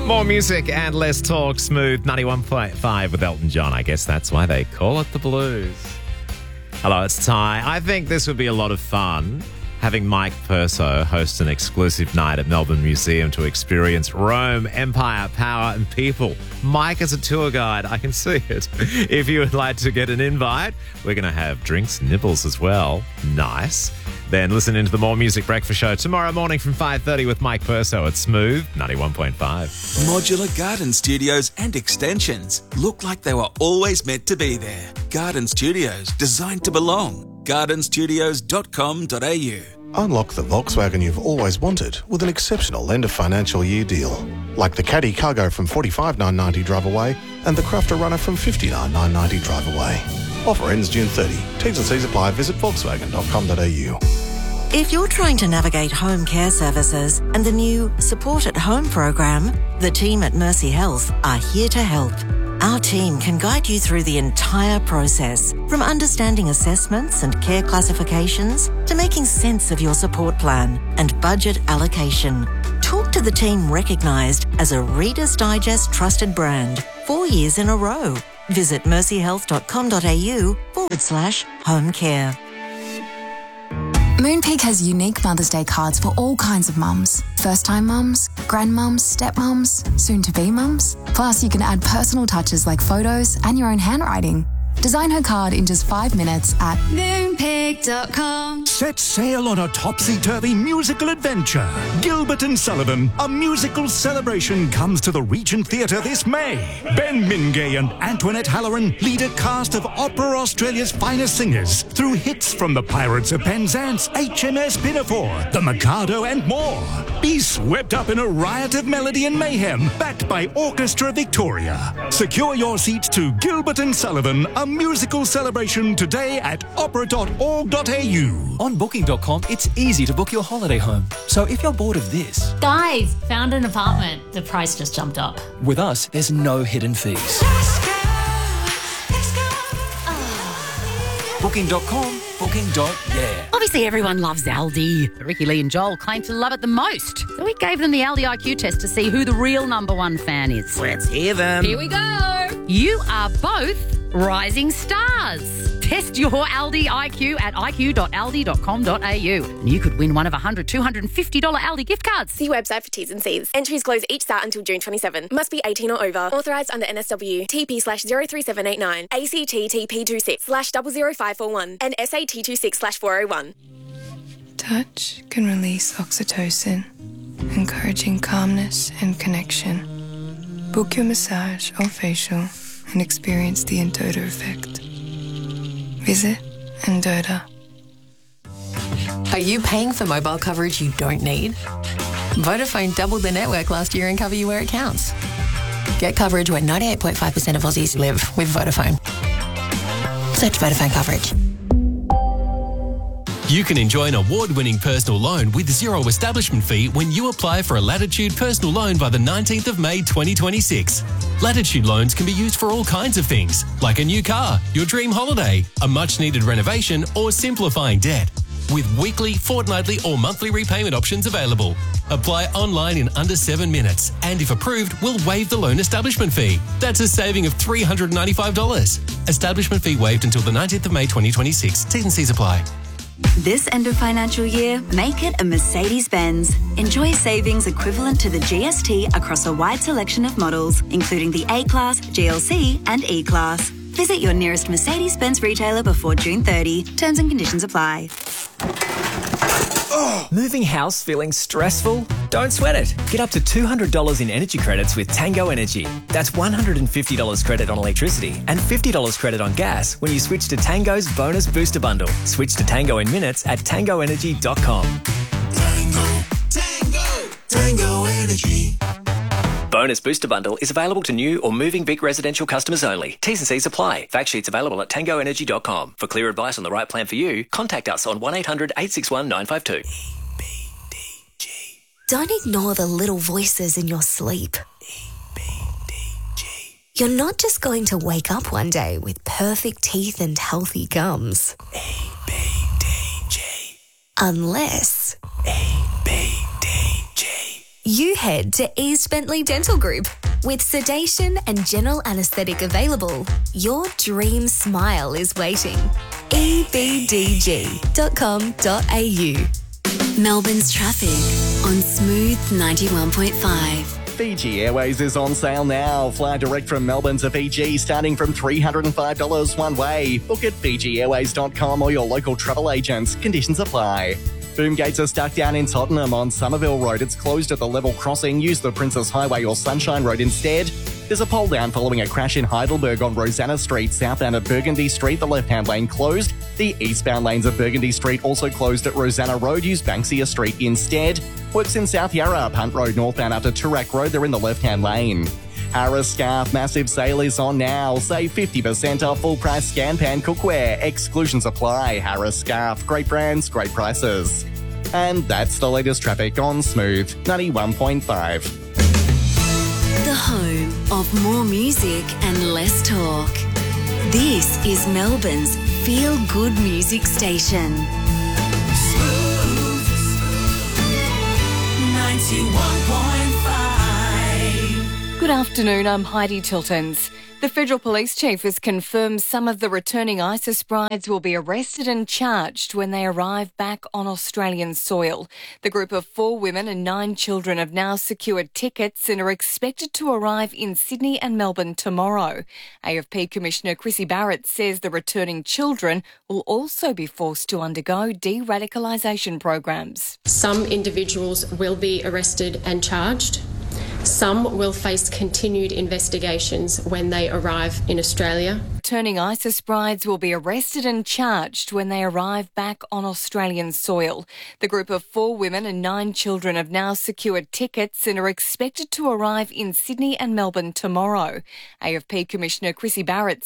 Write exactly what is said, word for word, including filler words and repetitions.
More music and less talk. Smooth ninety-one point five with Elton John. I guess that's why they call it the blues. Hello, it's Ty. I think this would be a lot of fun having Mike Perso host an exclusive night at Melbourne Museum to experience Rome, empire, power and people. Mike as a tour guide, I can see it. If you would like to get an invite, we're going to have drinks and nibbles as well. Nice. Then listen into the More Music Breakfast Show tomorrow morning from five thirty with Mike Perso at Smooth ninety-one point five. Modular garden studios and extensions look like they were always meant to be there. Garden studios designed to belong. garden studios dot com dot a u. Unlock the Volkswagen you've always wanted with an exceptional end of financial year deal. Like the Caddy Cargo from forty-five thousand nine hundred ninety drive away and the Crafter Runner from fifty-nine thousand nine hundred ninety drive away. Offer ends June thirtieth. T's and C's apply. Visit volkswagen dot com dot a u. If you're trying to navigate home care services and the new Support at Home program, the team at Mercy Health are here to help. Our team can guide you through the entire process, from understanding assessments and care classifications to making sense of your support plan and budget allocation. Talk to the team recognised as a Reader's Digest trusted brand four years in a row. Visit mercy health dot com dot a u forward slash home care. Moonpig has unique Mother's Day cards for all kinds of mums. First-time mums, grandmums, stepmums, soon-to-be mums. Plus, you can add personal touches like photos and your own handwriting. Design her card in just five minutes at moonpig dot com. Set sail on a topsy-turvy musical adventure. Gilbert and Sullivan, a musical celebration, comes to the Regent Theatre this May. Ben Mingay and Antoinette Halloran lead a cast of Opera Australia's finest singers through hits from the Pirates of Penzance, H M S Pinafore, The Mikado and more. Be swept up in a riot of melody and mayhem, backed by Orchestra Victoria. Secure your seats to Gilbert and Sullivan, a musical celebration today at opera dot org dot a u. On booking dot com, it's easy to book your holiday home. So if you're bored of this... Guys, found an apartment. The price just jumped up. With us, there's no hidden fees. Let's go, let's go. Oh. booking dot com, booking. Yeah. Obviously, everyone loves Aldi. Ricky Lee and Joel claim to love it the most. So we gave them the Aldi I Q test to see who the real number one fan is. Let's hear them. Here we go. You are both rising stars. Test your Aldi I Q at i q dot aldi dot com dot a u. And you could win one of one hundred, two hundred fifty dollars Aldi gift cards. See website for T's and C's. Entries close each start until June twenty-seventh. Must be eighteen or over. Authorised under N S W. T P slash zero three seven eight nine. A C T T P two six slash zero zero five four one. And S A T two six slash four oh one. Touch can release oxytocin, encouraging calmness and connection. Book your massage or facial and experience the Endota effect. Visit Endota. Are you paying for mobile coverage you don't need? Vodafone doubled their network last year and cover you where it counts. Get coverage where ninety-eight point five percent of Aussies live with Vodafone. Search Vodafone coverage. You can enjoy an award-winning personal loan with zero establishment fee when you apply for a Latitude personal loan by the nineteenth of May twenty twenty-six. Latitude loans can be used for all kinds of things, like a new car, your dream holiday, a much-needed renovation, or simplifying debt. With weekly, fortnightly, or monthly repayment options available. Apply online in under seven minutes, and if approved, we'll waive the loan establishment fee. That's a saving of three hundred ninety-five dollars. Establishment fee waived until the nineteenth of May twenty twenty-six. T's and C's apply. This end of financial year, make it a Mercedes-Benz. Enjoy savings equivalent to the G S T across a wide selection of models, including the A-Class, G L C and E-Class. Visit your nearest Mercedes-Benz retailer before June thirtieth. Terms and conditions apply. Oh. Moving house feeling stressful? Don't sweat it. Get up to two hundred dollars in energy credits with Tango Energy. That's one hundred fifty dollars credit on electricity and fifty dollars credit on gas when you switch to Tango's Bonus Booster Bundle. Switch to Tango in minutes at tango energy dot com. Tango, Tango, Tango Energy. Bonus Booster Bundle is available to new or moving Vic residential customers only. T's and C's apply. Fact sheets available at tango energy dot com. For clear advice on the right plan for you, contact us on one eight hundred eight six one nine five two. E B D G. Don't ignore the little voices in your sleep. E B D G. You're not just going to wake up one day with perfect teeth and healthy gums. E B D G. Unless... E B D G. You head to East Bentley Dental Group. With sedation and general anaesthetic available, your dream smile is waiting. e b d g dot com dot a u. Melbourne's traffic on Smooth ninety-one point five. Fiji Airways is on sale now. Fly direct from Melbourne to Fiji starting from three hundred five dollars one way. Book at fiji airways dot com or your local travel agents. Conditions apply. Boom gates are stuck down in Tottenham on Somerville Road. It's closed at the level crossing. Use the Princess Highway or Sunshine Road instead. There's a pole down following a crash in Heidelberg on Rosanna Street. Southbound at Burgundy Street, the left-hand lane closed. The eastbound lanes of Burgundy Street also closed at Rosanna Road. Use Banksia Street instead. Works in South Yarra, Punt Road northbound after Toorak Road. They're in the left-hand lane. Harris Scarf massive sale is on now. Save fifty percent off full price scan pan cookware. Exclusions apply. Harris Scarf. Great brands, great prices. And that's the latest traffic on Smooth ninety-one point five. The home of more music and less talk. This is Melbourne's feel-good music station. Smooth ninety-one point five. Good afternoon, I'm Heidi Tiltons. The Federal Police Chief has confirmed some of the returning ISIS brides will be arrested and charged when they arrive back on Australian soil. The group of four women and nine children have now secured tickets and are expected to arrive in Sydney and Melbourne tomorrow. A F P Commissioner Chrissy Barrett says the returning children will also be forced to undergo de-radicalisation programs. Some individuals will be arrested and charged. Some will face continued investigations when they arrive in Australia. Returning ISIS brides will be arrested and charged when they arrive back on Australian soil. The group of four women and nine children have now secured tickets and are expected to arrive in Sydney and Melbourne tomorrow. A F P Commissioner Chrissy Barrett